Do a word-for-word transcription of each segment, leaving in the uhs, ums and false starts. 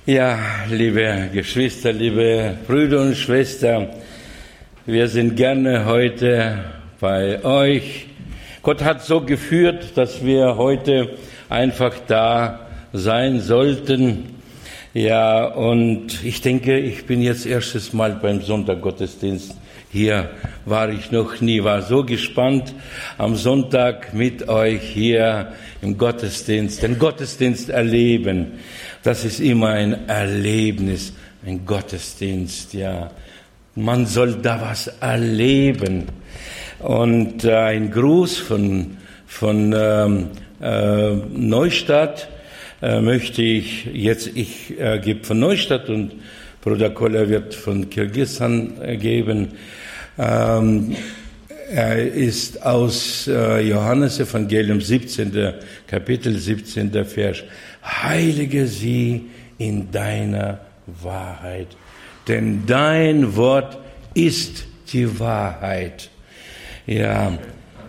Ja, liebe Geschwister, liebe Brüder und Schwestern, wir sind gerne heute bei euch. Gott hat so geführt, dass wir heute einfach da sein sollten. Ja, und ich denke, ich bin jetzt erstes Mal beim Sonntaggottesdienst. Hier war ich noch nie, war so gespannt, am Sonntag mit euch hier im Gottesdienst, den Gottesdienst erleben. Das ist immer ein Erlebnis, ein Gottesdienst, ja. Man soll da was erleben. Und äh, ein Gruß von, von ähm, äh, Neustadt äh, möchte ich jetzt, ich äh, gebe von Neustadt und Bruder Koller wird von Kirgisistan äh, geben. Ähm, er ist aus äh, Johannes Evangelium siebzehnten Kapitel, siebzehnten Vers. Heilige sie in deiner Wahrheit, denn dein Wort ist die Wahrheit. Ja,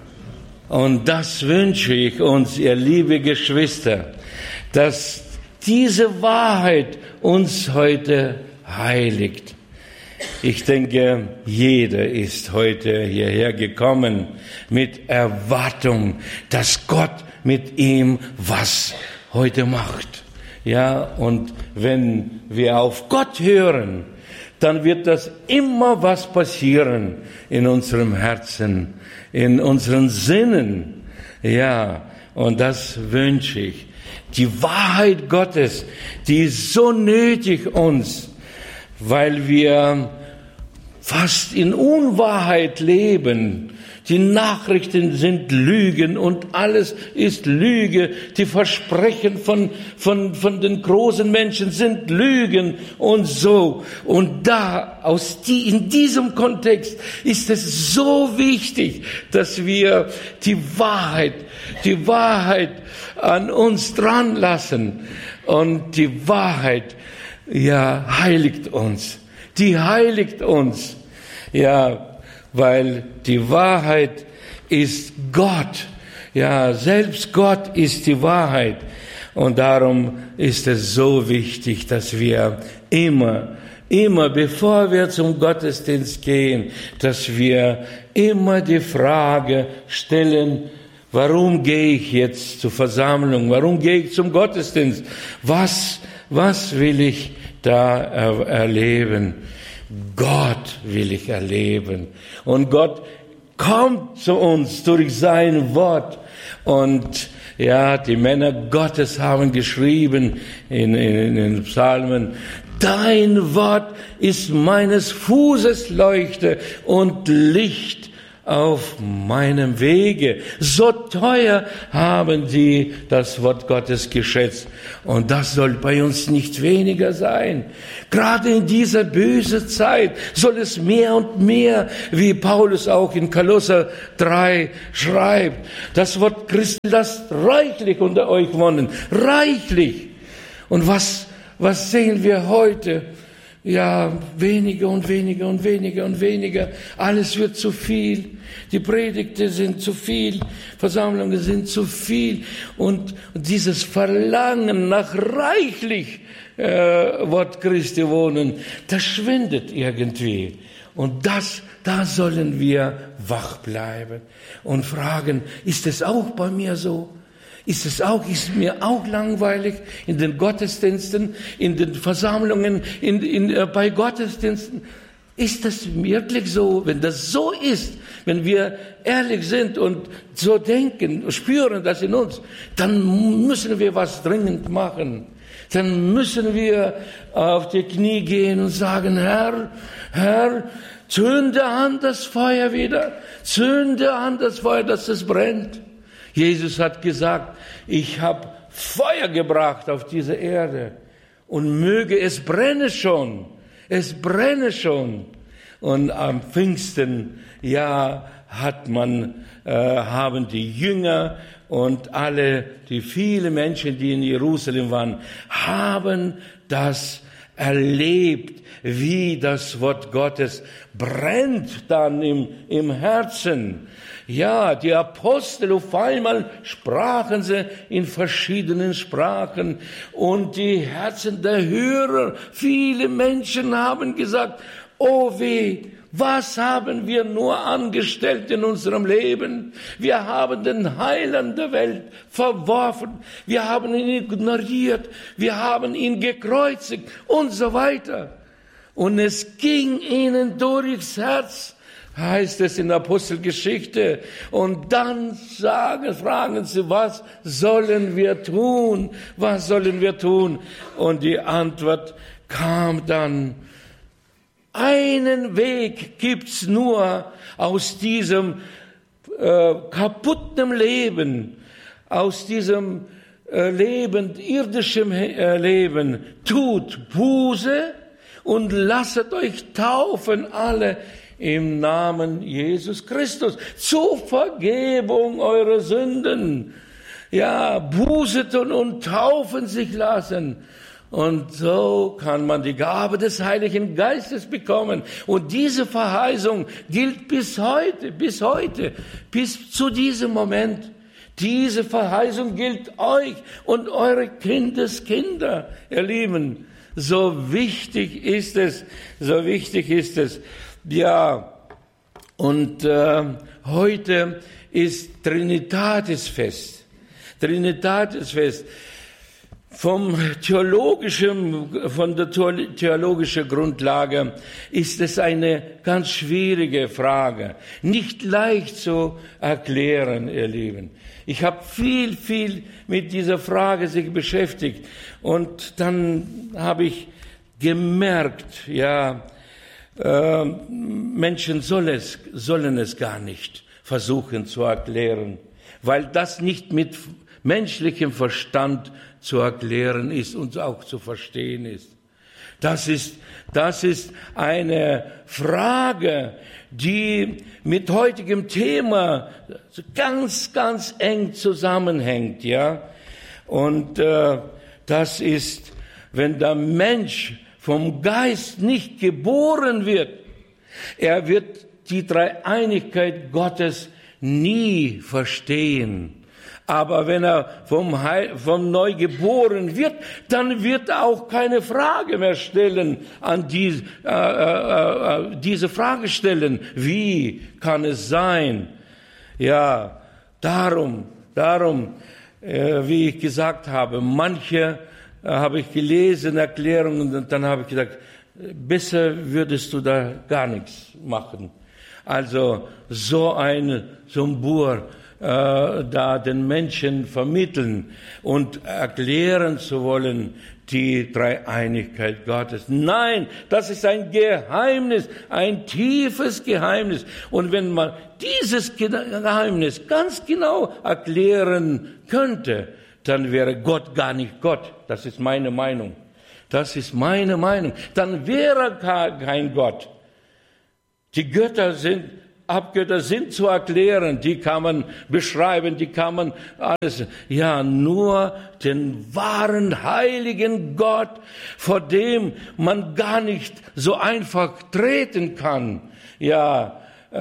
und das wünsche ich uns, ihr liebe Geschwister, dass diese Wahrheit uns heute heiligt. Ich denke, jeder ist heute hierher gekommen mit Erwartung, dass Gott mit ihm was heute macht. Ja, und wenn wir auf Gott hören, dann wird das immer was passieren in unserem Herzen, in unseren Sinnen. Ja, und das wünsche ich. Die Wahrheit Gottes, die ist so nötig uns, weil wir fast in Unwahrheit leben. Die Nachrichten sind Lügen und alles ist Lüge. Die Versprechen von, von, von den großen Menschen sind Lügen und so. Und da, aus die, in diesem Kontext ist es so wichtig, dass wir die Wahrheit, die Wahrheit an uns dran lassen. Und die Wahrheit, ja, heiligt uns. Die heiligt uns. Ja, weil die Wahrheit ist Gott. Ja, selbst Gott ist die Wahrheit. Und darum ist es so wichtig, dass wir immer, immer, bevor wir zum Gottesdienst gehen, dass wir immer die Frage stellen, warum gehe ich jetzt zur Versammlung? Warum gehe ich zum Gottesdienst? Was, was will ich da er- erleben? Gott will ich erleben. Und Gott kommt zu uns durch sein Wort. Und ja, die Männer Gottes haben geschrieben in, in, in den Psalmen, dein Wort ist meines Fußes Leuchte und Licht auf meinem Wege. So teuer haben sie das Wort Gottes geschätzt. Und das soll bei uns nicht weniger sein. Gerade in dieser bösen Zeit soll es mehr und mehr, wie Paulus auch in Kolosser drei schreibt, das Wort Christi lasst reichlich unter euch wohnen. Reichlich. Und was, was sehen wir heute? Ja, weniger und weniger und weniger und weniger. Alles wird zu viel. Die Predigten sind zu viel. Versammlungen sind zu viel. Und dieses Verlangen nach reichlich äh, Wort Christi wohnen, das schwindet irgendwie. Und das, da sollen wir wach bleiben und fragen, ist es auch bei mir so? Ist es auch, ist mir auch langweilig in den Gottesdiensten, in den Versammlungen, in, in, äh, bei Gottesdiensten? Ist das wirklich so? Wenn das so ist, wenn wir ehrlich sind und so denken, spüren das in uns, dann müssen wir was dringend machen. Dann müssen wir auf die Knie gehen und sagen, Herr, Herr, zünde an das Feuer wieder, zünde an das Feuer, dass es brennt. Jesus hat gesagt, ich habe Feuer gebracht auf diese Erde und möge es brenne schon, es brenne schon. Und am Pfingsten, ja, hat man, äh, haben die Jünger und alle, die viele Menschen, die in Jerusalem waren, haben das erlebt, wie das Wort Gottes brennt dann im, im Herzen. Ja, die Apostel, auf einmal sprachen sie in verschiedenen Sprachen und die Herzen der Hörer, viele Menschen haben gesagt, oh weh, was haben wir nur angestellt in unserem Leben? Wir haben den Heiland der Welt verworfen, wir haben ihn ignoriert, wir haben ihn gekreuzigt und so weiter. Und es ging ihnen durchs Herz, heißt es in der Apostelgeschichte. Und dann sagen, fragen sie, was sollen wir tun? Was sollen wir tun? Und die Antwort kam dann, einen Weg gibt's nur aus diesem äh, kaputten Leben, aus diesem äh, Leben, irdischem äh, Leben. Tut Buße und lasset euch taufen alle im Namen Jesus Christus zur Vergebung eurer Sünden. Ja, bußet und taufen sich lassen. Und so kann man die Gabe des Heiligen Geistes bekommen. Und diese Verheißung gilt bis heute, bis heute, bis zu diesem Moment. Diese Verheißung gilt euch und eure Kindeskinder, ihr Lieben. So wichtig ist es, so wichtig ist es. Ja, und äh, heute ist Trinitatisfest. Trinitatisfest. Vom theologischen, von der theologischen Grundlage ist es eine ganz schwierige Frage, nicht leicht zu erklären, ihr Lieben. Ich habe viel, viel mit dieser Frage sich beschäftigt und dann habe ich gemerkt, ja, äh, Menschen soll es, sollen es gar nicht versuchen zu erklären, weil das nicht mit menschlichem Verstand zu erklären ist und auch zu verstehen ist. Das ist, das ist eine Frage, die mit heutigem Thema ganz, ganz eng zusammenhängt, ja. Und äh, das ist, wenn der Mensch vom Geist nicht geboren wird, er wird die Dreieinigkeit Gottes nie verstehen. Aber wenn er vom, Heil, vom Neugeboren wird, dann wird er auch keine Frage mehr stellen, an die, äh, äh, äh, diese Frage stellen. Wie kann es sein? Ja, darum, darum, äh, wie ich gesagt habe, manche äh, habe ich gelesen, Erklärungen, und dann habe ich gesagt, besser würdest du da gar nichts machen. Also so ein, so ein Buhr, Äh, da den Menschen vermitteln und erklären zu wollen, die Dreieinigkeit Gottes. Nein, das ist ein Geheimnis, ein tiefes Geheimnis. Und wenn man dieses Geheimnis ganz genau erklären könnte, dann wäre Gott gar nicht Gott. Das ist meine Meinung. Das ist meine Meinung. Dann wäre kein Gott. Die Götter sind Abgötter sind zu erklären, die kann man beschreiben, die kann man alles. Ja, nur den wahren, heiligen Gott, vor dem man gar nicht so einfach treten kann. Ja, äh,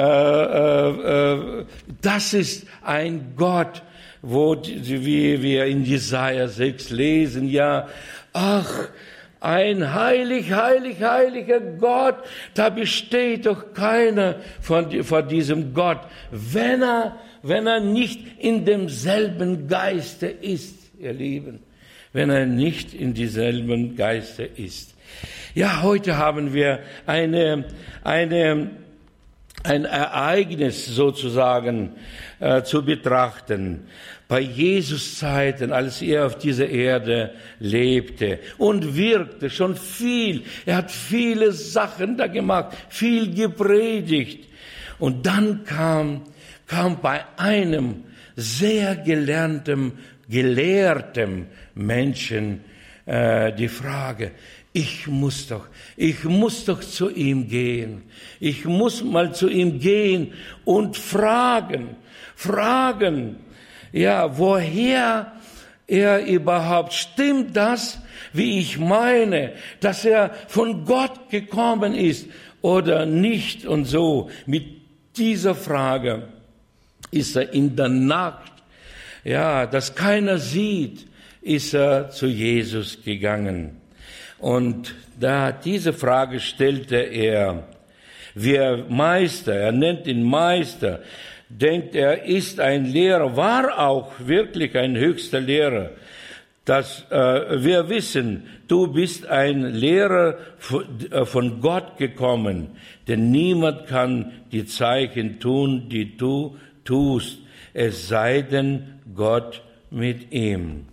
äh, äh, das ist ein Gott, wo, wie wir in Jesaja sechs lesen, ja, ach, ein heilig, heilig, heiliger Gott, da besteht doch keiner von, vor diesem Gott, wenn er, wenn er nicht in demselben Geiste ist, ihr Lieben, wenn er nicht in dieselben Geiste ist. Ja, heute haben wir eine, eine, ein Ereignis sozusagen äh, zu betrachten. Bei Jesus Zeiten, als er auf dieser Erde lebte und wirkte, schon viel. Er hat viele Sachen da gemacht, viel gepredigt. Und dann kam, kam bei einem sehr gelernten, gelehrten Menschen äh, die Frage, ich muss doch, ich muss doch zu ihm gehen. Ich muss mal zu ihm gehen und fragen, fragen, ja, woher er überhaupt? Stimmt das, wie ich meine, dass er von Gott gekommen ist oder nicht? Und so, mit dieser Frage ist er in der Nacht, ja, dass keiner sieht, ist er zu Jesus gegangen. Und da diese Frage stellte er, wer Meister, er nennt ihn Meister, denkt, er ist ein Lehrer, war auch wirklich ein höchster Lehrer. Dass äh, wir wissen, du bist ein Lehrer von Gott gekommen, denn niemand kann die Zeichen tun, die du tust, es sei denn Gott mit ihm.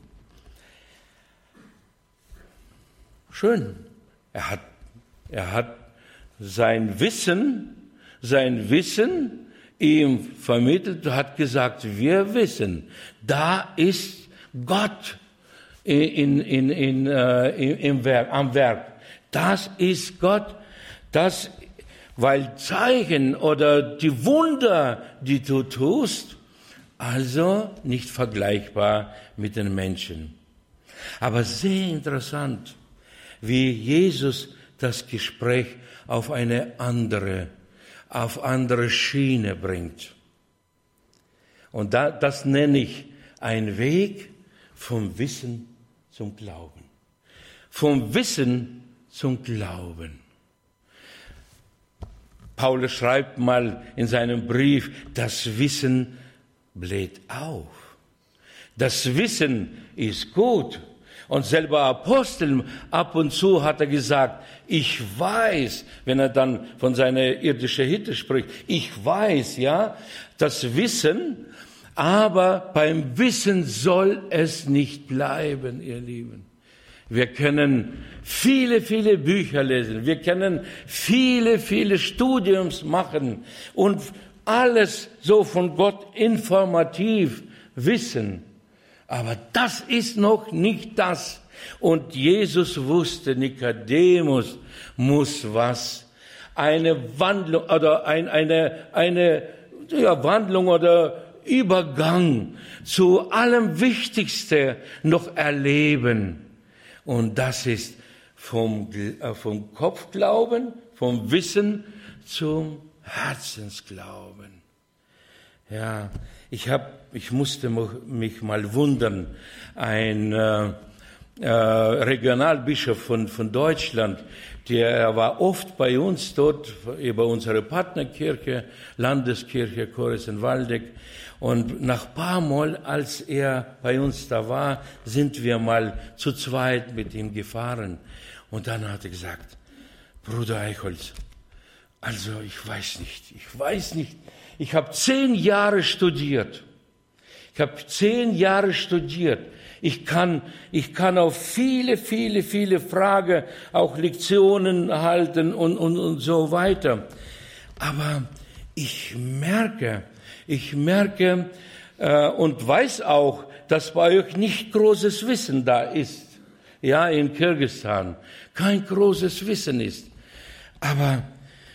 Schön. Er hat, er hat sein Wissen, sein Wissen ihm vermittelt, hat gesagt, wir wissen, da ist Gott in, in, in, äh, im Werk, am Werk. Das ist Gott, das, weil Zeichen oder die Wunder, die du tust, also nicht vergleichbar mit den Menschen. Aber sehr interessant, wie Jesus das Gespräch auf eine andere, auf andere Schiene bringt. Und da, das nenne ich ein Weg vom Wissen zum Glauben. Vom Wissen zum Glauben. Paulus schreibt mal in seinem Brief, das Wissen bläht auf. Das Wissen ist gut. Und selber Apostel, ab und zu hat er gesagt, ich weiß, wenn er dann von seiner irdischen Hitte spricht, ich weiß, ja, das Wissen, aber beim Wissen soll es nicht bleiben, ihr Lieben. Wir können viele, viele Bücher lesen, wir können viele, viele Studiums machen und alles so von Gott informativ wissen. Aber das ist noch nicht das. Und Jesus wusste, Nikodemus muss was. Eine Wandlung oder ein, eine, eine ja, Wandlung oder Übergang zu allem Wichtigsten noch erleben. Und das ist vom, vom Kopfglauben, vom Wissen zum Herzensglauben. Ja, ich hab, ich musste mich mal wundern. Ein äh, äh, Regionalbischof von, von Deutschland, der war oft bei uns dort über unsere Partnerkirche, Landeskirche Chores in Waldeck. Und nach ein paar Mal, als er bei uns da war, sind wir mal zu zweit mit ihm gefahren. Und dann hat er gesagt, Bruder Eichholz, also ich weiß nicht, ich weiß nicht, ich habe zehn Jahre studiert. Ich habe zehn Jahre studiert. Ich kann, ich kann auf viele, viele, viele Fragen auch Lektionen halten und, und, und so weiter. Aber ich merke, ich merke äh, und weiß auch, dass bei euch nicht großes Wissen da ist. Ja, in Kirgisistan kein großes Wissen ist. Aber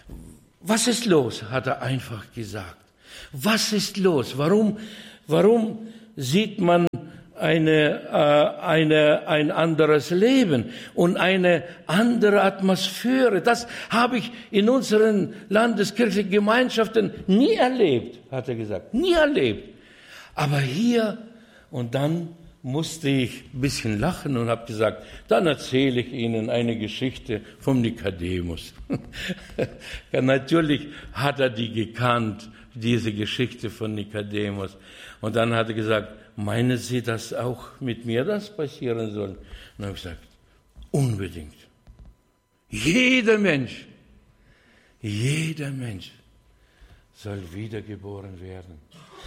was ist los, hat er einfach gesagt. Was ist los? Warum, warum sieht man eine, äh, eine, ein anderes Leben und eine andere Atmosphäre? Das habe ich in unseren landeskirchlichen Gemeinschaften nie erlebt, hat er gesagt. Nie erlebt. Aber hier, und dann musste ich ein bisschen lachen und habe gesagt, dann erzähle ich Ihnen eine Geschichte vom Nikodemus. Ja, natürlich hat er die gekannt, diese Geschichte von Nikodemus. Und dann hat er gesagt, meinen Sie, dass auch mit mir das passieren soll? Und dann habe ich gesagt, unbedingt. Jeder Mensch, jeder Mensch soll wiedergeboren werden.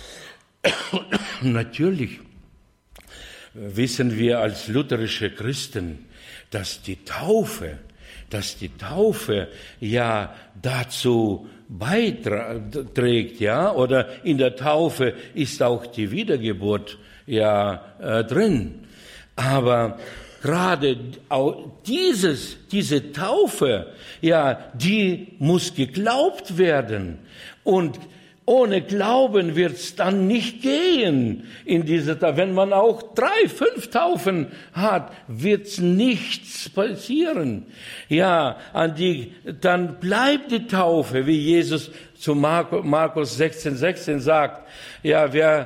Natürlich wissen wir als lutherische Christen, dass die Taufe, dass die Taufe ja dazu beiträgt, ja, oder in der Taufe ist auch die Wiedergeburt ja äh, drin. Aber gerade auch dieses, diese Taufe, ja, die muss geglaubt werden. Und ohne Glauben wird's dann nicht gehen in dieser Taufe. Wenn man auch drei, fünf Taufen hat, wird's nichts passieren. Ja, an die, dann bleibt die Taufe, wie Jesus zu Markus sechzehn, sechzehn sagt. Ja, wer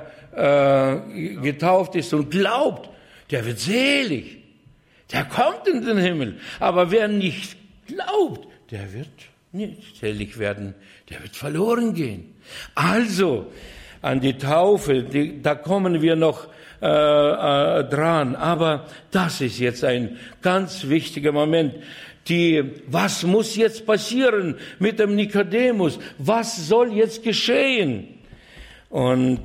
äh, getauft ist und glaubt, der wird selig. Der kommt in den Himmel. Aber wer nicht glaubt, der wird nicht selig werden. Der wird verloren gehen. Also, an die Taufe, die, da kommen wir noch äh, äh, dran. Aber das ist jetzt ein ganz wichtiger Moment. Die, was muss jetzt passieren mit dem Nikodemus? Was soll jetzt geschehen? Und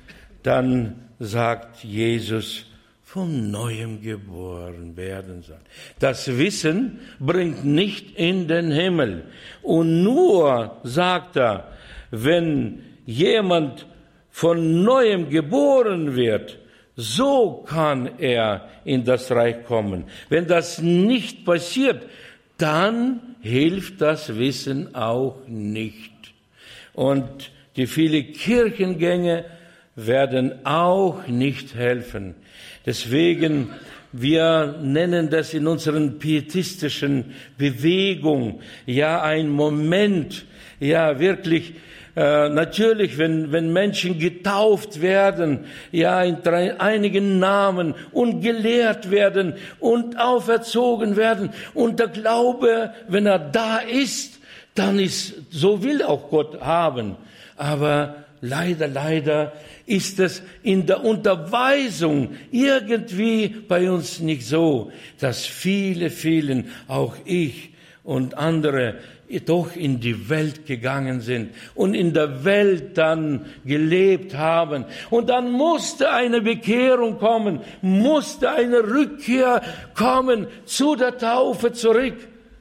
dann sagt Jesus, von Neuem geboren werden soll. Das Wissen bringt nicht in den Himmel. Und nur, sagt er, wenn jemand von Neuem geboren wird, so kann er in das Reich kommen. Wenn das nicht passiert, dann hilft das Wissen auch nicht. Und die vielen Kirchengänge werden auch nicht helfen. Deswegen, wir nennen das in unseren pietistischen Bewegung, ja, ein Moment, ja, wirklich, äh, natürlich, wenn, wenn Menschen getauft werden, ja, in drei, einigen Namen und gelehrt werden und auferzogen werden und der Glaube, wenn er da ist, dann ist, so will auch Gott haben. Aber leider, leider ist es in der Unterweisung irgendwie bei uns nicht so, dass viele, vielen, auch ich und andere, doch in die Welt gegangen sind und in der Welt dann gelebt haben. Und dann musste eine Bekehrung kommen, musste eine Rückkehr kommen zu der Taufe zurück.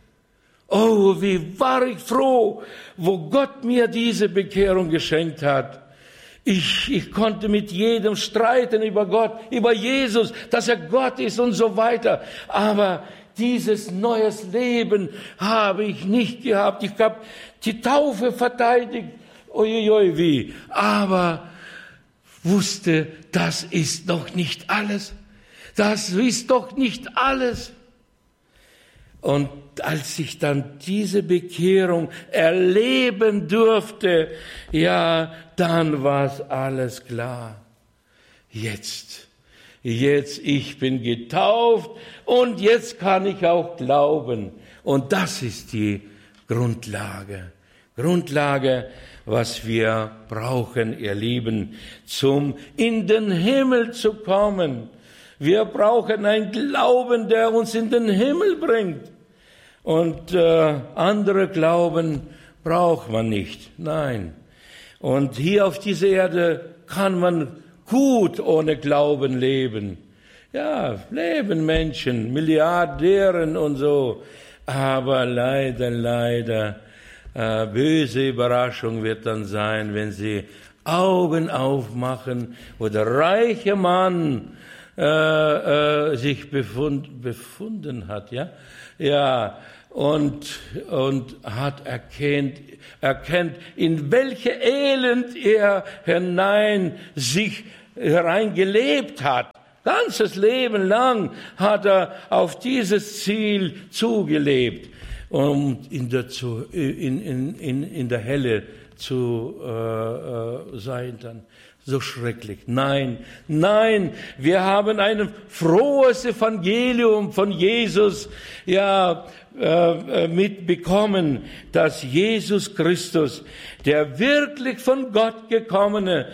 Oh, wie war ich froh, wo Gott mir diese Bekehrung geschenkt hat. Ich, ich konnte mit jedem streiten über Gott, über Jesus, dass er Gott ist und so weiter. Aber dieses neues Leben habe ich nicht gehabt. Ich habe die Taufe verteidigt, uiuiui, wie. Aber wusste, das ist doch nicht alles. Das ist doch nicht alles. Und als ich dann diese Bekehrung erleben durfte, ja, dann war es alles klar. Jetzt, jetzt, ich bin getauft und jetzt kann ich auch glauben. Und das ist die Grundlage. Grundlage, was wir brauchen, ihr Lieben, zum in den Himmel zu kommen. Wir brauchen einen Glauben, der uns in den Himmel bringt. Und äh, andere Glauben braucht man nicht. Nein. Und hier auf dieser Erde kann man gut ohne Glauben leben. Ja, leben Menschen, Milliardären und so. Aber leider, leider, äh, böse Überraschung wird dann sein, wenn sie Augen aufmachen, wo der reiche Mann äh, äh, sich befund, befunden hat, ja, ja, und und hat erkennt, erkennt, in welche Elend er hinein sich hereingelebt hat. Ganzes Leben lang hat er auf dieses Ziel zugelebt, um in der, zu, in, in, in, in der Hölle zu äh, äh, sein dann. So schrecklich. Nein, nein, wir haben ein frohes Evangelium von Jesus, ja, äh, mitbekommen, dass Jesus Christus, der wirklich von Gott gekommene,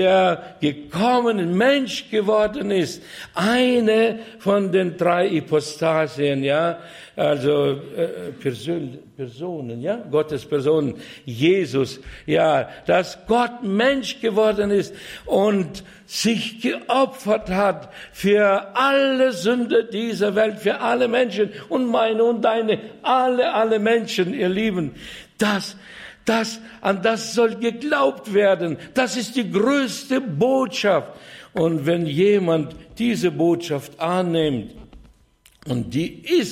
der gekommene Mensch geworden ist, eine von den drei Hypostasien, ja, also äh, Person, Personen, ja, Gottes Personen, Jesus, ja, dass Gott Mensch geworden ist und sich geopfert hat für alle Sünder dieser Welt, für alle Menschen und meine und deine, alle, alle Menschen, ihr Lieben, das, das, an das soll geglaubt werden. Das ist die größte Botschaft. Und wenn jemand diese Botschaft annimmt, und die ist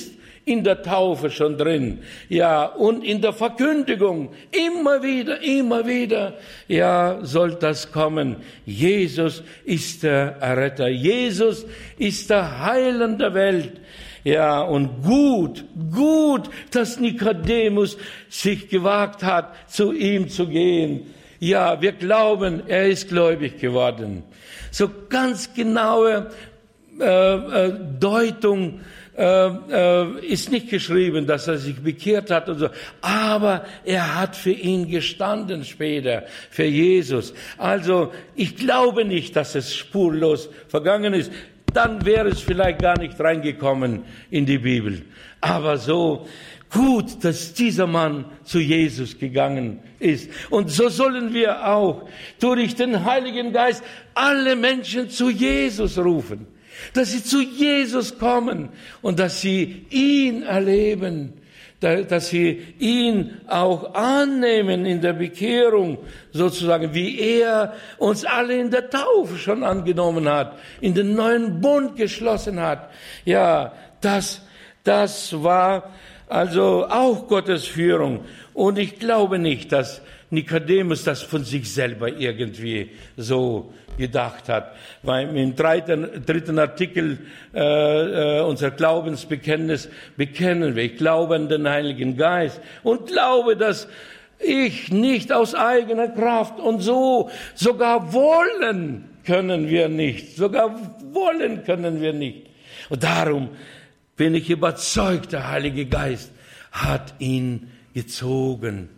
in der Taufe schon drin, ja, und in der Verkündigung, immer wieder, immer wieder, ja, soll das kommen. Jesus ist der Erretter, Jesus ist der Heiland der Welt. Ja, und gut, gut, dass Nikodemus sich gewagt hat, zu ihm zu gehen. Ja, wir glauben, er ist gläubig geworden. So ganz genaue äh, äh, Deutung äh, äh, ist nicht geschrieben, dass er sich bekehrt hat und so. Aber er hat für ihn gestanden später, für Jesus. Also ich glaube nicht, dass es spurlos vergangen ist. Dann wäre es vielleicht gar nicht reingekommen in die Bibel. Aber so gut, dass dieser Mann zu Jesus gegangen ist. Und so sollen wir auch durch den Heiligen Geist alle Menschen zu Jesus rufen. Dass sie zu Jesus kommen und dass sie ihn erleben. Dass sie ihn auch annehmen in der Bekehrung, sozusagen, wie er uns alle in der Taufe schon angenommen hat, in den neuen Bund geschlossen hat. Ja, das, das war also auch Gottes Führung. Und ich glaube nicht, dass Nikodemus das von sich selber irgendwie so gedacht hat. Weil im dritten, dritten Artikel äh, äh, unser Glaubensbekenntnis bekennen wir. Ich glaube an den Heiligen Geist und glaube, dass ich nicht aus eigener Kraft und so sogar wollen können wir nicht. Sogar wollen können wir nicht. Und darum bin ich überzeugt, der Heilige Geist hat ihn gezogen.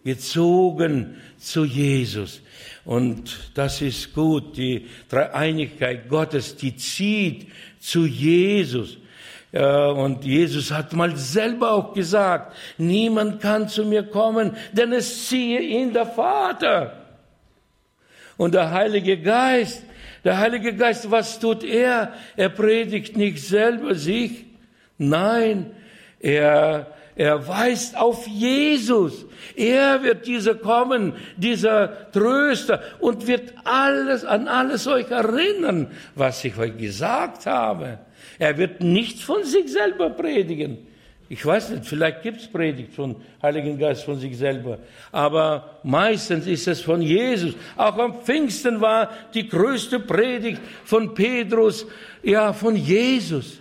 Gezogen zu Jesus. Und das ist gut, die Dreieinigkeit Gottes, die zieht zu Jesus. Und Jesus hat mal selber auch gesagt, niemand kann zu mir kommen, denn es ziehe ihn der Vater. Und der Heilige Geist, der Heilige Geist, was tut er? Er predigt nicht selber sich. Nein, er Er weist auf Jesus. Er wird dieser kommen, dieser Tröster, und wird alles, an alles euch erinnern, was ich euch gesagt habe. Er wird nichts von sich selber predigen. Ich weiß nicht, vielleicht gibt's Predigt von Heiligen Geist von sich selber. Aber meistens ist es von Jesus. Auch am Pfingsten war die größte Predigt von Petrus, ja, von Jesus.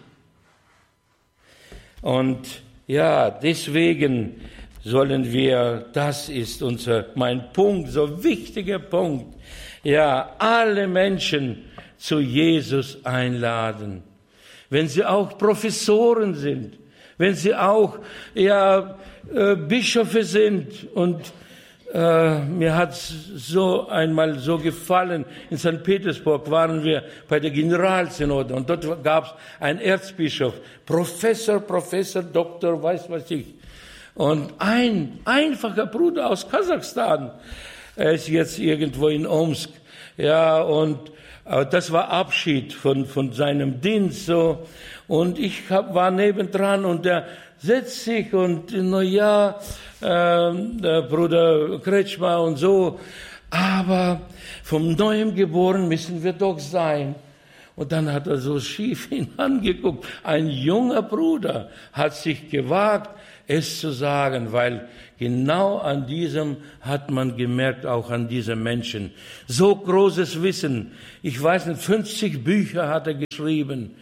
Und ja, deswegen sollen wir, das ist unser, mein Punkt, so wichtiger Punkt, ja, alle Menschen zu Jesus einladen. Wenn sie auch Professoren sind, wenn sie auch, ja, äh, Bischöfe sind. Und äh, mir hat so einmal so gefallen, in Sankt Petersburg waren wir bei der Generalsynode und dort gab es einen Erzbischof, Professor, Professor, Doktor, weiß was ich. Und ein einfacher Bruder aus Kasachstan, er ist jetzt irgendwo in Omsk, ja, und äh, das war Abschied von, von seinem Dienst, so. Und ich hab, war nebendran und der setzt sich und, na ja, äh, der Bruder Kretschmer und so, aber vom Neuem geboren müssen wir doch sein. Und dann hat er so schief ihn angeguckt. Ein junger Bruder hat sich gewagt, es zu sagen, weil genau an diesem hat man gemerkt, auch an diesem Menschen. So großes Wissen. Ich weiß nicht, fünfzig Bücher hat er geschrieben,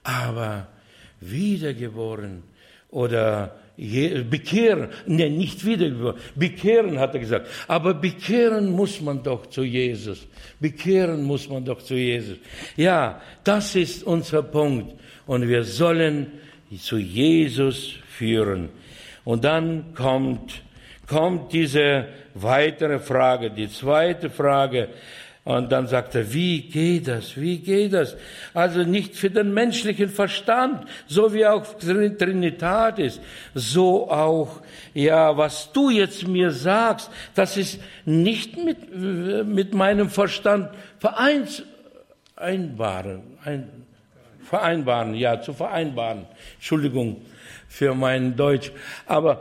aber wiedergeboren oder bekehren, ne, nicht wiedergeboren, bekehren hat er gesagt, aber bekehren muss man doch zu Jesus, bekehren muss man doch zu Jesus. Ja, das ist unser Punkt und wir sollen zu Jesus führen. Und dann kommt, kommt diese weitere Frage, die zweite Frage. Und dann sagt er, wie geht das? Wie geht das? Also nicht für den menschlichen Verstand, so wie auch Trinität ist, so auch, ja, was du jetzt mir sagst, das ist nicht mit, mit meinem Verstand vereins, einbaren, ein, vereinbaren, ja, zu vereinbaren. Entschuldigung für mein Deutsch, aber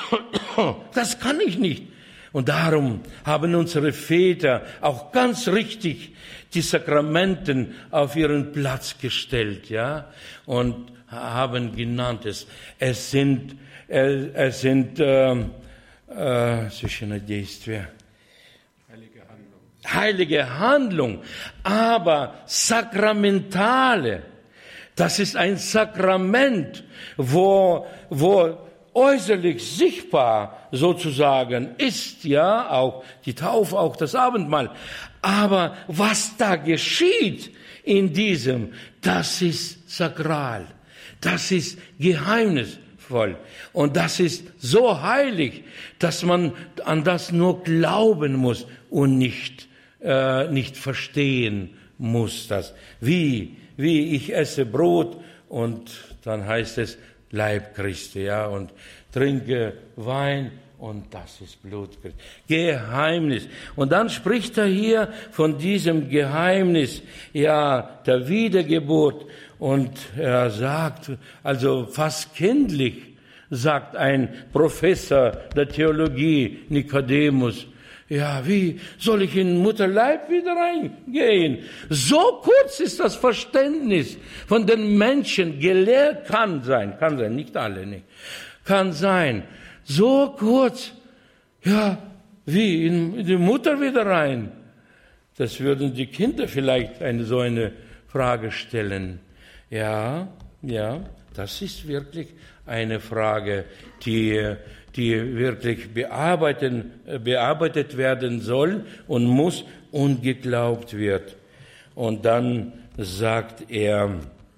das kann ich nicht. Und darum haben unsere Väter auch ganz richtig die Sakramenten auf ihren Platz gestellt, ja. Und haben genannt. Es, es sind, es, es sind äh, äh, Heilige Handlung. Heilige Handlung, aber sakramentale. Das ist ein Sakrament, wo, wo äußerlich sichtbar sozusagen ist, ja, auch die Taufe, auch das Abendmahl. Aber was da geschieht in diesem, das ist sakral, das ist geheimnisvoll und das ist so heilig, dass man an das nur glauben muss und nicht, äh, nicht verstehen muss das. Wie, wie ich esse Brot und dann heißt es, Leib Christi, ja, und trinke Wein und das ist Blut Christi. Geheimnis. Und dann spricht er hier von diesem Geheimnis, ja, der Wiedergeburt. Und er sagt, also fast kindlich, sagt ein Professor der Theologie, Nikodemus, ja, wie soll ich in Mutterleib wieder reingehen? So kurz ist das Verständnis von den Menschen gelehrt, kann sein, kann sein, nicht alle, nicht, kann sein. So kurz, ja, wie in die Mutter wieder rein. Das würden die Kinder vielleicht eine so eine Frage stellen. Ja, ja, das ist wirklich eine Frage, die die wirklich bearbeiten, bearbeitet werden soll und muss und geglaubt wird. Und dann sagt er,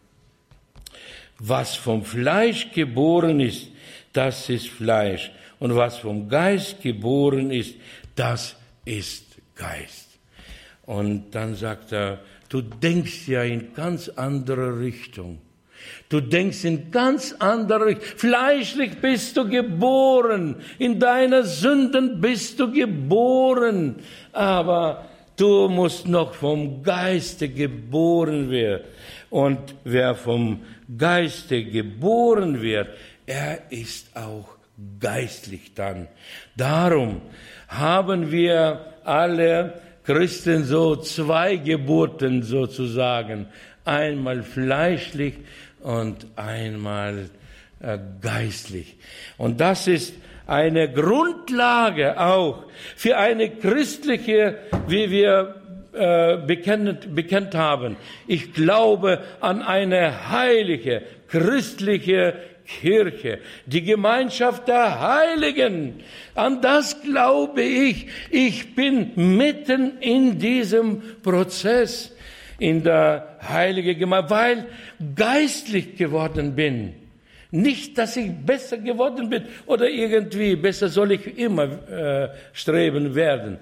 was vom Fleisch geboren ist, das ist Fleisch. Und was vom Geist geboren ist, das ist Geist. Und dann sagt er, du denkst ja in ganz andere Richtung. Du denkst in ganz andere Richtung. Fleischlich bist du geboren. In deiner Sünden bist du geboren. Aber du musst noch vom Geiste geboren werden. Und wer vom Geiste geboren wird, er ist auch geistlich dann. Darum haben wir alle Christen so zwei Geburten sozusagen. Einmal fleischlich und einmal äh, geistlich. Und das ist eine Grundlage auch für eine christliche, wie wir äh, bekennt, bekennt haben. Ich glaube an eine heilige, christliche Kirche, die Gemeinschaft der Heiligen. An das glaube ich. Ich bin mitten in diesem Prozess. In der heiligen Gemeinde, weil geistlich geworden bin. Nicht, dass ich besser geworden bin oder irgendwie, besser soll ich immer äh, streben werden.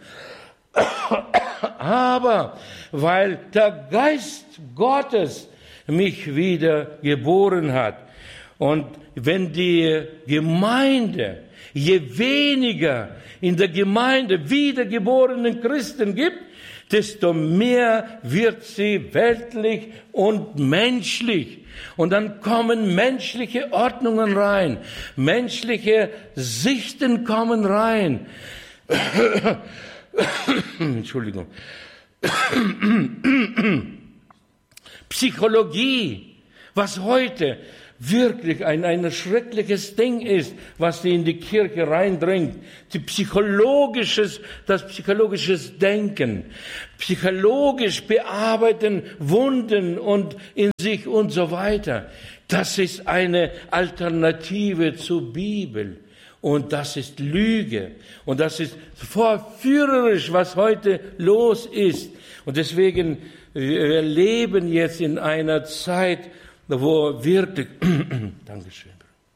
Aber weil der Geist Gottes mich wieder geboren hat. Und wenn die Gemeinde, je weniger in der Gemeinde wiedergeborenen Christen gibt, desto mehr wird sie weltlich und menschlich. Und dann kommen menschliche Ordnungen rein, menschliche Sichten kommen rein. Entschuldigung. Psychologie, was heute wirklich ein, ein schreckliches Ding ist, was in die Kirche reindringt. Die psychologisches, das psychologisches Denken, psychologisch bearbeiten Wunden und in sich und so weiter. Das ist eine Alternative zur Bibel. Und das ist Lüge. Und das ist verführerisch, was heute los ist. Und deswegen, wir leben jetzt in einer Zeit, wo wirklich, Dankeschön,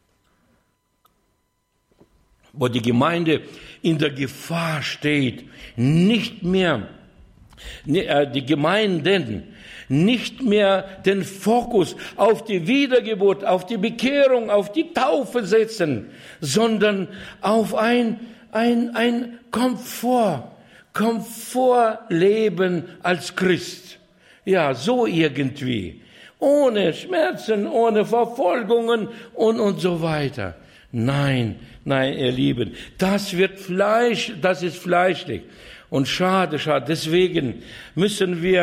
wo die Gemeinde in der Gefahr steht, nicht mehr, die Gemeinden nicht mehr den Fokus auf die Wiedergeburt, auf die Bekehrung, auf die Taufe setzen, sondern auf ein, ein, ein Komfort, Komfortleben als Christ. Ja, so irgendwie. Ohne Schmerzen, ohne Verfolgungen und, und so weiter. Nein, nein, ihr Lieben, das wird Fleisch, das ist fleischlich. Und schade, schade. Deswegen müssen wir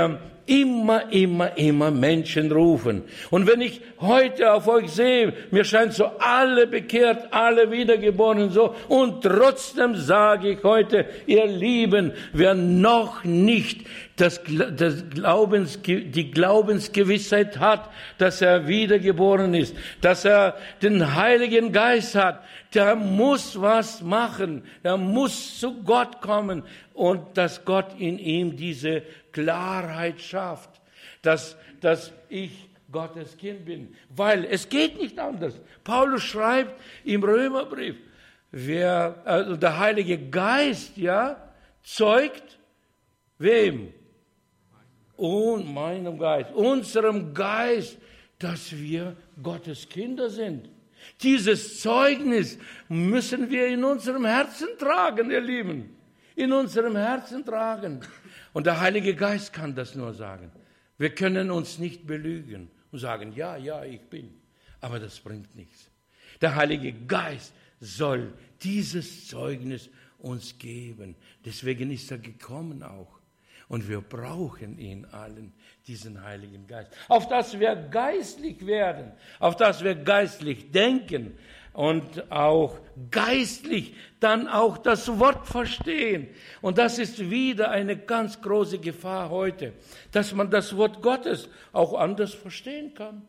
immer, immer, immer Menschen rufen. Und wenn ich heute auf euch sehe, mir scheint so alle bekehrt, alle wiedergeboren so, und trotzdem sage ich heute, ihr Lieben, wer noch nicht das, das Glaubens, die Glaubensgewissheit hat, dass er wiedergeboren ist, dass er den Heiligen Geist hat, der muss was machen, der muss zu Gott kommen und dass Gott in ihm diese Klarheit schafft, dass, dass ich Gottes Kind bin, weil es geht nicht anders. Paulus schreibt im Römerbrief, wer, also der Heilige Geist, ja, zeugt wem? Und meinem Geist, unserem Geist, dass wir Gottes Kinder sind. Dieses Zeugnis müssen wir in unserem Herzen tragen, ihr Lieben. In unserem Herzen tragen. Und der Heilige Geist kann das nur sagen. Wir können uns nicht belügen und sagen, ja, ja, ich bin. Aber das bringt nichts. Der Heilige Geist soll dieses Zeugnis uns geben. Deswegen ist er gekommen auch. Und wir brauchen ihn allen, diesen Heiligen Geist. Auf dass wir geistlich werden, auf dass wir geistlich denken und auch geistlich dann auch das Wort verstehen. Und das ist wieder eine ganz große Gefahr heute, dass man das Wort Gottes auch anders verstehen kann.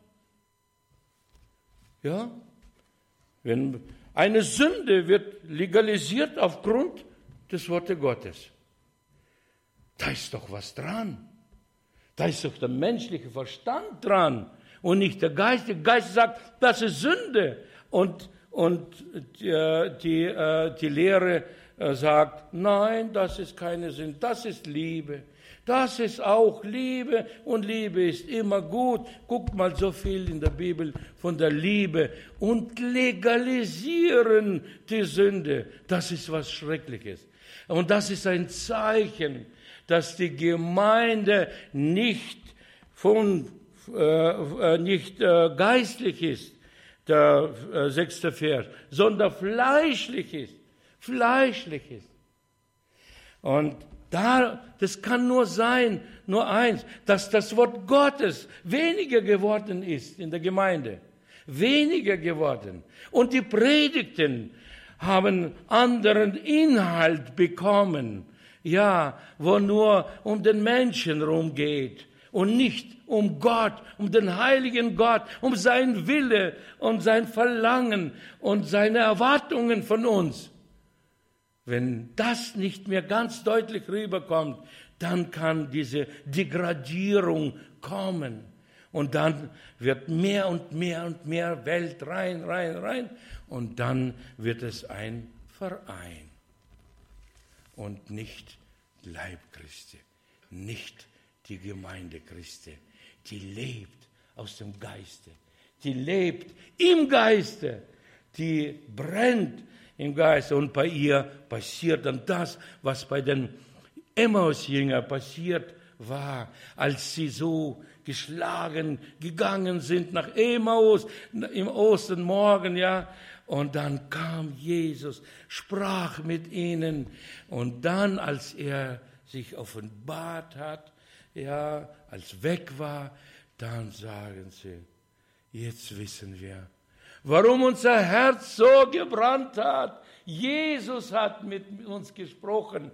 Ja? Wenn eine Sünde wird legalisiert aufgrund des Wortes Gottes. Da ist doch was dran. Da ist doch der menschliche Verstand dran und nicht der Geist. Der Geist sagt, das ist Sünde. Und, und die, die, die Lehre sagt, nein, das ist keine Sünde, das ist Liebe. Das ist auch Liebe und Liebe ist immer gut. Guckt mal so viel in der Bibel von der Liebe und legalisieren die Sünde. Das ist was Schreckliches. Und das ist ein Zeichen, dass die Gemeinde nicht, von, äh, nicht äh, geistlich ist, der äh, sechste Vers, sondern fleischlich ist. Fleischlich ist. Und da, das kann nur sein, nur eins, dass das Wort Gottes weniger geworden ist in der Gemeinde. Weniger geworden. Und die Predigten haben anderen Inhalt bekommen. Ja, wo nur um den Menschen rumgeht und nicht um Gott, um den heiligen Gott, um sein Wille, um sein Verlangen und seine Erwartungen von uns. Wenn das nicht mehr ganz deutlich rüberkommt, dann kann diese Degradierung kommen. Und dann wird mehr und mehr und mehr Welt rein, rein, rein. Und dann wird es ein Verein. Und nicht Leib Christi, nicht die Gemeinde Christi, die lebt aus dem Geiste, die lebt im Geiste, die brennt im Geiste und bei ihr passiert dann das, was bei den Emmaus-Jüngern passiert war, als sie so geschlagen gegangen sind nach Emmaus im Ostermorgen, ja. Und dann kam Jesus, sprach mit ihnen. Und dann, als er sich offenbart hat, ja, als weg war, dann sagen sie, jetzt wissen wir, warum unser Herz so gebrannt hat. Jesus hat mit uns gesprochen.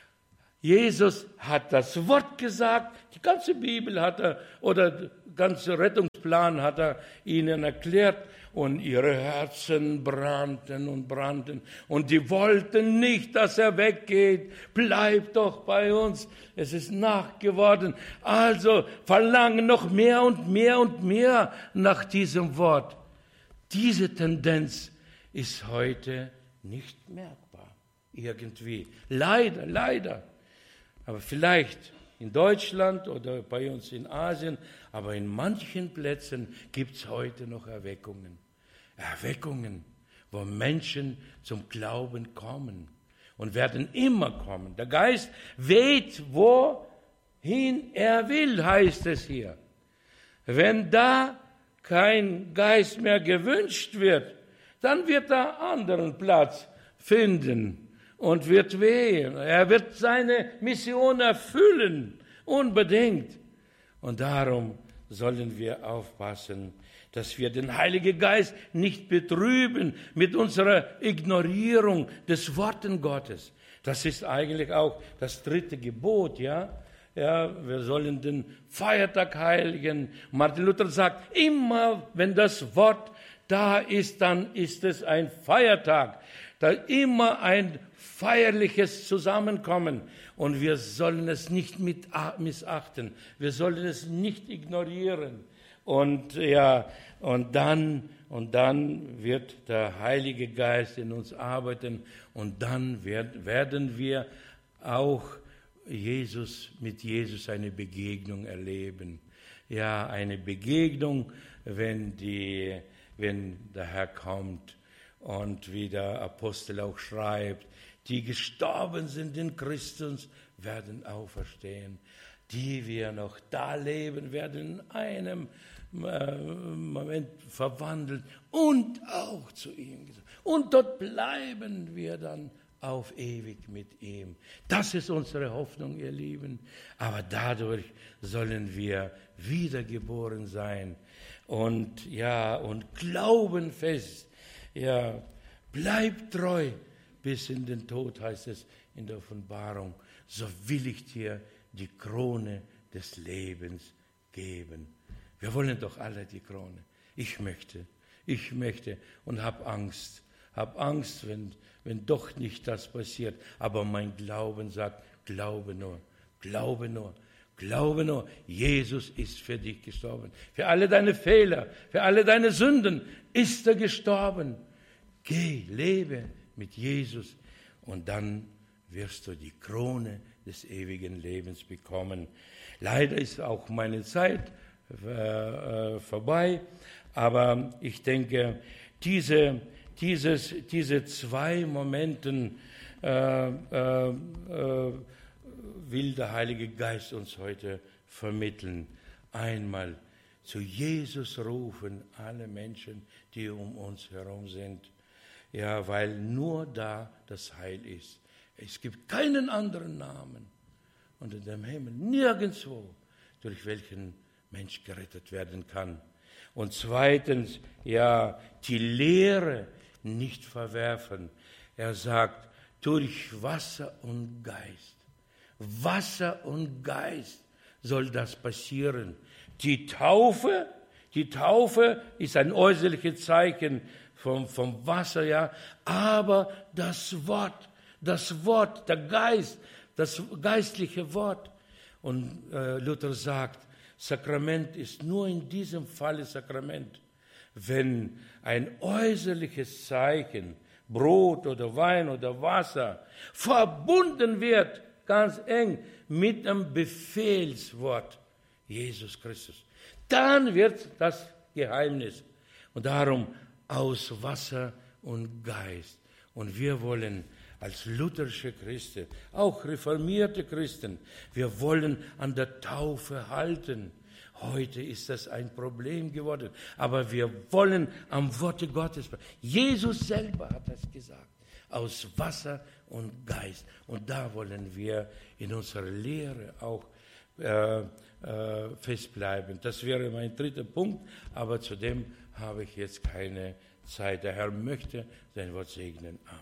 Jesus hat das Wort gesagt. Die ganze Bibel hat er, oder der ganze Rettungsplan hat er ihnen erklärt. Und ihre Herzen brannten und brannten. Und die wollten nicht, dass er weggeht. Bleib doch bei uns. Es ist Nacht geworden. Also verlangen noch mehr und mehr und mehr nach diesem Wort. Diese Tendenz ist heute nicht merkbar. Irgendwie. Leider, leider. Aber vielleicht in Deutschland oder bei uns in Asien, aber in manchen Plätzen gibt es heute noch Erweckungen. Erweckungen, wo Menschen zum Glauben kommen und werden immer kommen. Der Geist weht, wohin er will, heißt es hier. Wenn da kein Geist mehr gewünscht wird, dann wird er anderen Platz finden und wird wehen. Er wird seine Mission erfüllen, unbedingt. Und darum sollen wir aufpassen, dass wir den Heiligen Geist nicht betrüben mit unserer Ignorierung des Wortes Gottes. Das ist eigentlich auch das dritte Gebot, ja. Ja, wir sollen den Feiertag heiligen. Martin Luther sagt, immer wenn das Wort da ist, dann ist es ein Feiertag. Da immer ein feierliches Zusammenkommen. Und wir sollen es nicht mit missachten. Wir sollen es nicht ignorieren. Und ja, und dann, und dann wird der Heilige Geist in uns arbeiten. Und dann werd, werden wir auch Jesus, mit Jesus eine Begegnung erleben. Ja, eine Begegnung, wenn die, wenn der Herr kommt und wie der Apostel auch schreibt, die gestorben sind in Christus, werden auferstehen. Die wir noch da leben, werden in einem äh, Moment verwandelt und auch zu ihm gesagt. Und dort bleiben wir dann auf ewig mit ihm. Das ist unsere Hoffnung, ihr Lieben. Aber dadurch sollen wir wiedergeboren sein. Und ja, und glauben fest. Ja, bleibt treu bis in den Tod, heißt es in der Offenbarung. So will ich dir die Krone des Lebens geben. Wir wollen doch alle die Krone. Ich möchte, ich möchte und habe Angst. Hab Angst, wenn, wenn doch nicht das passiert. Aber mein Glauben sagt, glaube nur, glaube nur, glaube nur. Jesus ist für dich gestorben. Für alle deine Fehler, für alle deine Sünden ist er gestorben. Geh, lebe mit Jesus und dann wirst du die Krone des ewigen Lebens bekommen. Leider ist auch meine Zeit äh, vorbei, aber ich denke, diese Dieses, diese zwei Momenten äh, äh, äh, will der Heilige Geist uns heute vermitteln. Einmal zu Jesus rufen alle Menschen, die um uns herum sind. Ja, weil nur da das Heil ist. Es gibt keinen anderen Namen unter dem Himmel, nirgendwo, durch welchen Mensch gerettet werden kann. Und zweitens, ja, die Lehre nicht verwerfen. Er sagt, durch Wasser und Geist. Wasser und Geist soll das passieren. Die Taufe, die Taufe ist ein äußerliches Zeichen vom, vom Wasser, ja, aber das Wort, das Wort, der Geist, das geistliche Wort. Und äh, Luther sagt, Sakrament ist nur in diesem Falle Sakrament, wenn ein äußerliches Zeichen, Brot oder Wein oder Wasser, verbunden wird, ganz eng, mit dem Befehlswort Jesus Christus. Dann wird das Geheimnis. Und darum aus Wasser und Geist. Und wir wollen als lutherische Christen, auch reformierte Christen, wir wollen an der Taufe halten. Heute ist das ein Problem geworden, aber wir wollen am Worte Gottes. Jesus selber hat das gesagt, aus Wasser und Geist. Und da wollen wir in unserer Lehre auch äh, äh, festbleiben. Das wäre mein dritter Punkt, aber zu dem habe ich jetzt keine Zeit. Der Herr möchte sein Wort segnen. Amen.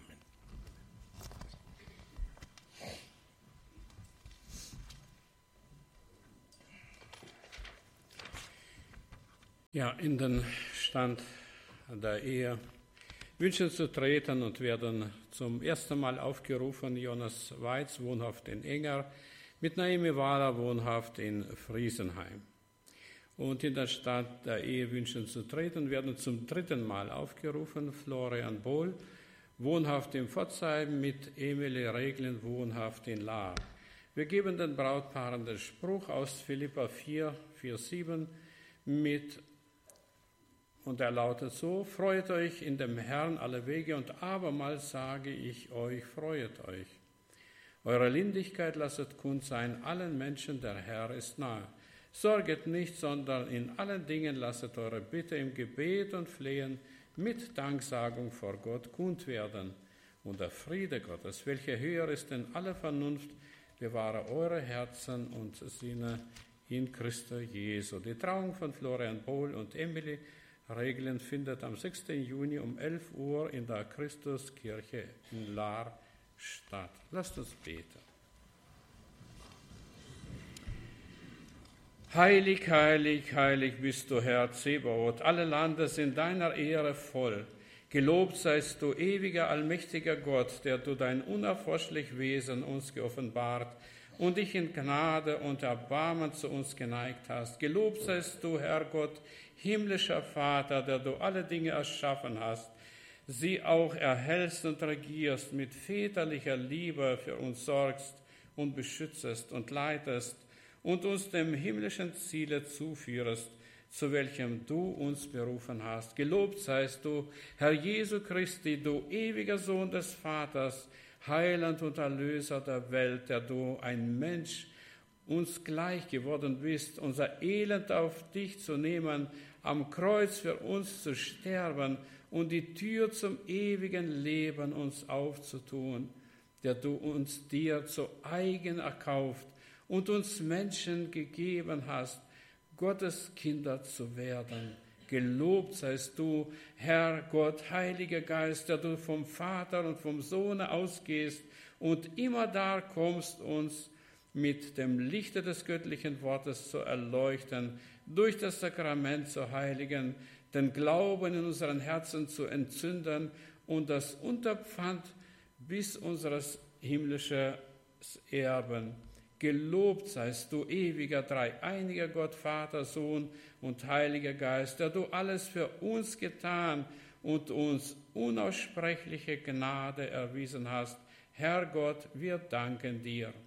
Ja, in den Stand der Ehe wünschen zu treten und werden zum ersten Mal aufgerufen Jonas Weiz, wohnhaft in Enger, mit Naomi Wahler, wohnhaft in Friesenheim. Und in der Stand der Ehe wünschen zu treten werden zum dritten Mal aufgerufen Florian Bohl, wohnhaft in Pforzheim, mit Emilie Reglen, wohnhaft in Lahr. Wir geben den Brautpaaren den Spruch aus Philipper vier, vier, sieben mit. Und er lautet so, freut euch in dem Herrn alle Wege und abermals sage ich euch, freut euch. Eure Lindigkeit lasset kund sein allen Menschen, der Herr ist nahe. Sorget nicht, sondern in allen Dingen lasset eure Bitte im Gebet und Flehen mit Danksagung vor Gott kund werden. Und der Friede Gottes, welcher höher ist denn alle Vernunft, bewahre eure Herzen und Sinne in Christo Jesu. Die Trauung von Florian Bohl und Emily Reglen findet am sechsten Juni um elf Uhr in der Christuskirche in Lahr statt. Lasst uns beten. Heilig, heilig, heilig bist du, Herr Zebaoth. Alle Lande sind deiner Ehre voll. Gelobt seist du, ewiger, allmächtiger Gott, der du dein unerforschlich Wesen uns geoffenbart und dich in Gnade und Erbarmen zu uns geneigt hast. Gelobt seist du, Herr Gott, himmlischer Vater, der du alle Dinge erschaffen hast, sie auch erhältst und regierst, mit väterlicher Liebe für uns sorgst und beschützest und leitest und uns dem himmlischen Ziele zuführest, zu welchem du uns berufen hast. Gelobt seist du, Herr Jesu Christi, du ewiger Sohn des Vaters, Heiland und Erlöser der Welt, der du ein Mensch uns gleich geworden bist, unser Elend auf dich zu nehmen, am Kreuz für uns zu sterben und die Tür zum ewigen Leben uns aufzutun, der du uns dir zu eigen erkauft und uns Menschen gegeben hast, Gottes Kinder zu werden. Gelobt seist du, Herr Gott, Heiliger Geist, der du vom Vater und vom Sohne ausgehst und immer da kommst, uns mit dem Lichte des göttlichen Wortes zu erleuchten, durch das Sakrament zu heiligen, den Glauben in unseren Herzen zu entzünden und das Unterpfand bis unseres himmlischen Erben. Gelobt seist du, ewiger, dreieiniger Gott, Vater, Sohn und Heiliger Geist, der du alles für uns getan und uns unaussprechliche Gnade erwiesen hast. Herr Gott, wir danken dir.